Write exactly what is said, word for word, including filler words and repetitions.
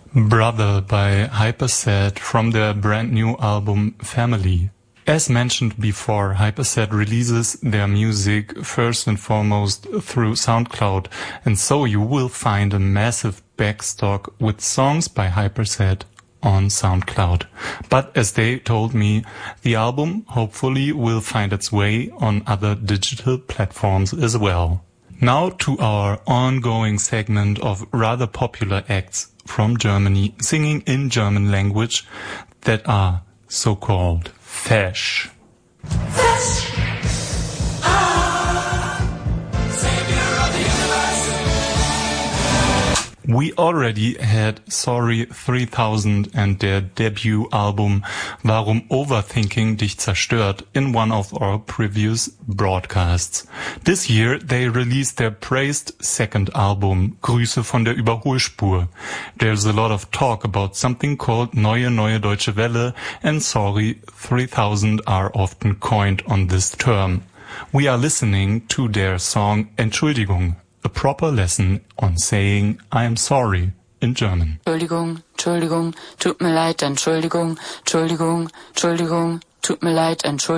Brother by Hyperset from their brand new album Family. As mentioned before, Hyperset releases their music first and foremost through SoundCloud, and so you will find a massive backstock with songs by Hyperset on SoundCloud. But as they told me, the album hopefully will find its way on other digital platforms as well. Now to our ongoing segment of rather popular acts from Germany singing in German language that are so-called Fesch. Fesch! Ah, Savior of the universe. We already had Sorry three thousand and their debut album Warum Overthinking dich zerstört in one of our previous broadcasts. This year they released their praised second album Grüße von der Überholspur. There's a lot of talk about something called Neue Neue Deutsche Welle, and Sorry three thousand are often coined on this term. We are listening to their song Entschuldigung, a proper lesson on saying I am sorry in German. Entschuldigung, Entschuldigung, tut mir leid, Entschuldigung, Entschuldigung, Entschuldigung, tut mir leid, Entschuldigung.